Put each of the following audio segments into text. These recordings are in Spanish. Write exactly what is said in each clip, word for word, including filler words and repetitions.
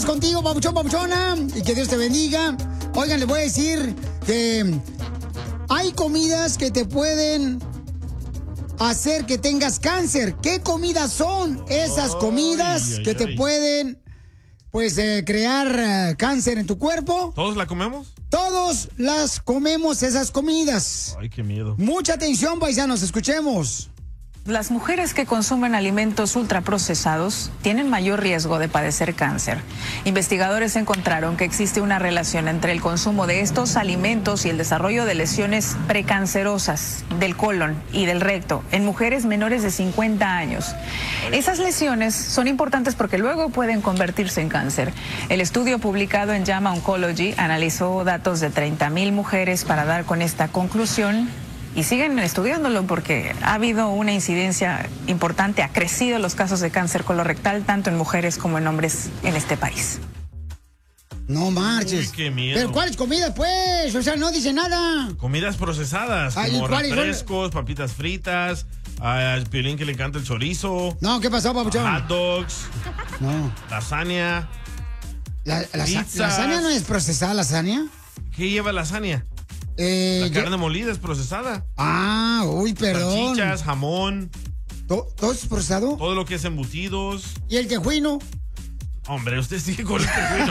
contigo, papuchón, papuchona, y que Dios te bendiga. Oigan, les voy a decir que hay comidas que te pueden hacer que tengas cáncer. ¿Qué comidas son esas comidas ay, ay, que te ay. pueden, pues, eh, crear uh, cáncer en tu cuerpo? ¿Todos la comemos? Todos las comemos esas comidas. Ay, qué miedo. Mucha atención, paisanos, escuchemos. Las mujeres que consumen alimentos ultraprocesados tienen mayor riesgo de padecer cáncer. Investigadores encontraron que existe una relación entre el consumo de estos alimentos y el desarrollo de lesiones precancerosas del colon y del recto en mujeres menores de cincuenta años. Esas lesiones son importantes porque luego pueden convertirse en cáncer. El estudio publicado en JAMA Oncology analizó datos de treinta mil mujeres para dar con esta conclusión. Y siguen estudiándolo porque ha habido una incidencia importante, ha crecido los casos de cáncer colorectal tanto en mujeres como en hombres en este país. No marches. Uy, qué miedo. ¿Pero cuáles comidas, pues? O sea, no dice nada. Comidas procesadas, Ay, como refrescos, son... papitas fritas, al Piolín que le encanta el chorizo. No, ¿qué pasó, papuchón? Hot dogs. No. Lasaña. La, la, ¿Lasaña no es procesada, lasaña? ¿Qué lleva lasaña? Eh, la yo... carne molida es procesada. Ah, uy, perdón. Salchichas, jamón. ¿Todo, ¿Todo es procesado? Todo lo que es embutidos. ¿Y el tejuino? Hombre, usted sigue con el tejuino.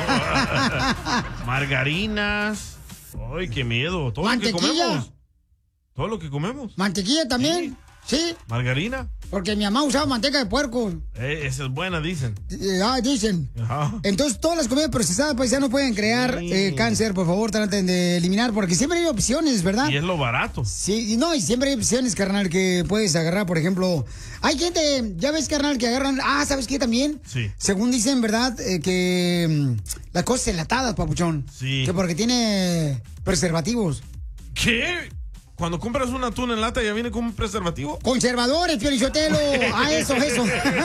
Margarinas. Ay, qué miedo. Todo lo que comemos. Todo lo que comemos. ¿Mantequilla también? Sí. ¿Sí? ¿Margarina? Porque mi mamá usaba manteca de puerco. Eh, esa es buena, dicen. Eh, ah, dicen. Ajá. Entonces, todas las comidas procesadas, pues ya no pueden crear sí. eh, cáncer. Por favor, traten de eliminar, porque siempre hay opciones, ¿verdad? Y es lo barato. Sí, y no, y siempre hay opciones, carnal, que puedes agarrar. Por ejemplo, hay gente, ya ves, carnal, que agarran. Ah, ¿sabes qué también? Sí. Según dicen, ¿verdad? Eh, que um, las cosas enlatadas, papuchón. Sí. Que porque tiene preservativos. ¿Qué? Cuando compras un atún en lata, ¿ya viene con un preservativo? Conservadores, Piolichotelo. Ah, eso, eso.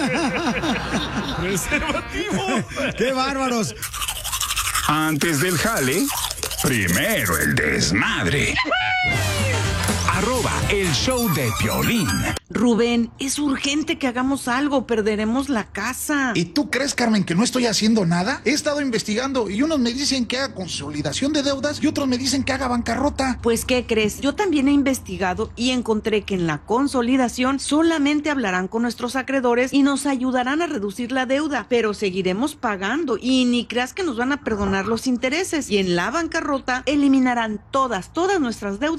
Preservativo. ¡Qué bárbaros! Antes del jale, primero el desmadre. Arroba el show de Piolín. Rubén, es urgente que hagamos algo, perderemos la casa. ¿Y tú crees, Carmen, que no estoy haciendo nada? He estado investigando y unos me dicen que haga consolidación de deudas y otros me dicen que haga bancarrota. Pues, ¿qué crees? Yo también he investigado y encontré que en la consolidación solamente hablarán con nuestros acreedores y nos ayudarán a reducir la deuda, pero seguiremos pagando y ni creas que nos van a perdonar los intereses. Y en la bancarrota eliminarán todas, todas nuestras deudas